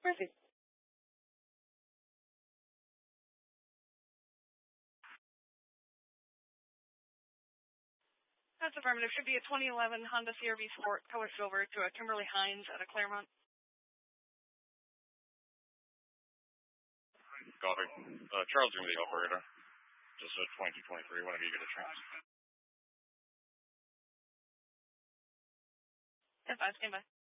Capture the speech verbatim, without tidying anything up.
Perfect. That's affirmative. Should be a twenty eleven Honda C R V Sport, color silver, to a Kimberly Hines at a Claremont. Copy. Uh, Charles, going to be the operator. Just at twenty-two twenty-three, whenever you get a chance. ten five, stand by.